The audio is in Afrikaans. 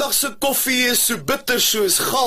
Vandag se koffie is so bitter soos gal.